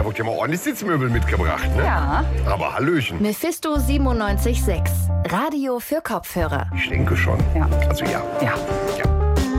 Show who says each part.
Speaker 1: habt ja mal ordentlich Sitzmöbel mitgebracht, ne?
Speaker 2: Ja.
Speaker 1: Aber Hallöchen.
Speaker 3: Mephisto 97.6. Radio für Kopfhörer.
Speaker 1: Ich denke schon.
Speaker 2: Ja.
Speaker 1: Also ja.
Speaker 2: Ja.